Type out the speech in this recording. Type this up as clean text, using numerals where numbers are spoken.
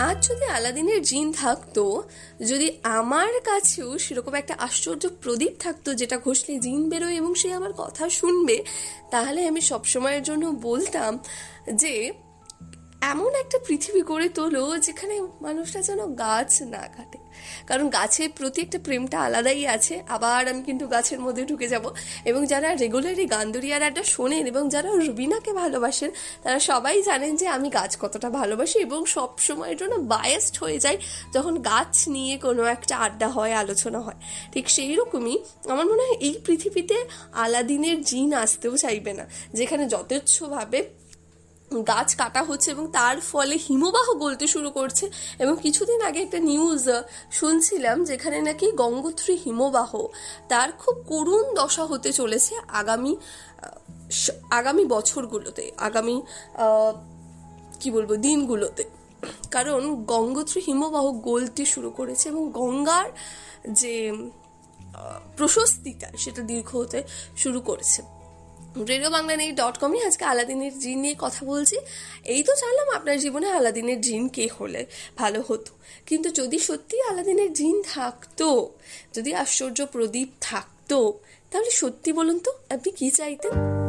আজ যদি আলাদিনের জিন থাকতো, যদি আমার কাছেও সেরকম একটা আশ্চর্য প্রদীপ থাকতো যেটা ঘষলে জিন বেরোয় এবং সে আমার কথা শুনবে, তাহলে আমি সবসময়ের জন্য বলতাম যে এমন একটা পৃথিবী গড়ে তোলো যেখানে মানুষরা যেন গাছ না কাটে। কারণ গাছের প্রতি একটা প্রেমটা আলাদাই আছে। আবার আমি কিন্তু গাছের মধ্যে ঢুকে যাব। এবং যারা রেগুলারই গান্দরিয়ার আড্ডা শোনেন এবং যারা রুবিনাকে ভালোবাসেন, তারা সবাই জানেন যে আমি গাছ কতটা ভালোবাসি এবং সব সময়ের জন্য বায়াসড হয়ে যাই যখন গাছ নিয়ে কোনো একটা আড্ডা হয়, আলোচনা হয়। ঠিক সেই রকমই আমার মনে হয় এই পৃথিবীতে আলাদিনের জিন আসতেও চাইবে না, যেখানে যথেচ্ছভাবে গাছ কাটা হচ্ছে এবং তার ফলে হিমবাহ গলতে শুরু করছে। এবং কিছুদিন আগে একটা নিউজ শুনছিলাম যেখানে নাকি গঙ্গোত্রী হিমবাহ তার খুব করুণ দশা হতে চলেছে আগামী বছরগুলোতে, আগামী কি বলবো দিনগুলোতে। কারণ গঙ্গোত্রী হিমবাহ গলতে শুরু করেছে এবং গঙ্গার যে প্রশস্তিটা সেটা দীর্ঘ হতে শুরু করেছে। RadioBanglaNet.com আজকে আলাদিনের জিন নিয়ে কথা বলছি। এই তো জানলাম আপনার জীবনে আলাদিনের জিন কে হলে ভালো হতো, কিন্তু যদি সত্যি আলাদিনের জিন থাকতো, যদি আশ্চর্য প্রদীপ থাকতো, তাহলে সত্যি বলুন তো আপনি কি চাইতেন?